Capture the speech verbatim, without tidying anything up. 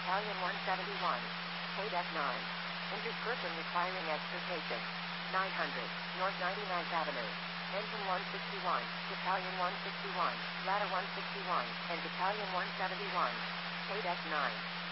Battalion one seventy-one. K D E C nine. Injured person requiring extrication. nine hundred, North ninety-ninth Avenue. Engine one sixty-one, Battalion one sixty-one, Ladder one sixty-one, and Battalion one seventy-one. K D E C nine.